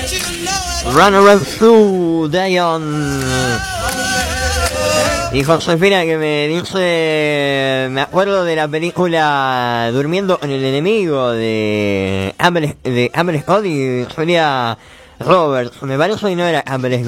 Run Around Through Dion. Y Josefina que me dice, me acuerdo de la película Durmiendo con el enemigo de Amber Scott y Julia Roberts. Me parece que no era Amber Scott.